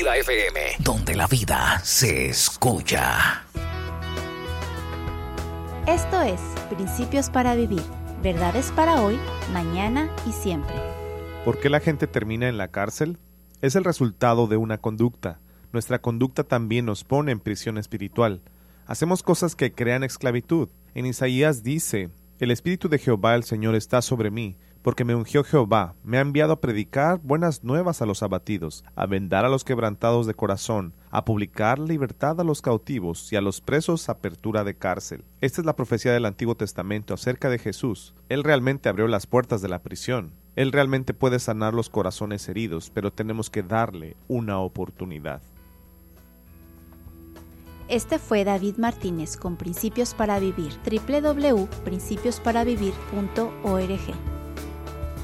Vida FM, donde la vida se escucha. Esto es Principios para Vivir, verdades para hoy, mañana y siempre. ¿Por qué la gente termina en la cárcel? Es el resultado de una conducta. Nuestra conducta también nos pone en prisión espiritual. Hacemos cosas que crean esclavitud. En Isaías dice: el Espíritu de Jehová el Señor está sobre mí, porque me ungió Jehová, me ha enviado a predicar buenas nuevas a los abatidos, a vendar a los quebrantados de corazón, a publicar libertad a los cautivos y a los presos apertura de cárcel. Esta es la profecía del Antiguo Testamento acerca de Jesús. Él realmente abrió las puertas de la prisión. Él realmente puede sanar los corazones heridos, pero tenemos que darle una oportunidad. Este fue David Martínez con Principios para Vivir, www.principiosparavivir.org.